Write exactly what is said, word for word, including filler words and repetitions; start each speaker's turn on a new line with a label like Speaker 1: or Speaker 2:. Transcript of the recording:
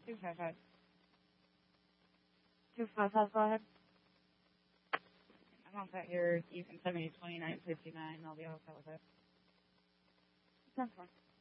Speaker 1: Two five five. Two five five. Go ahead. I'm all set here. You can send me twenty nine fifty nine. I'll be all set with it. Ten four.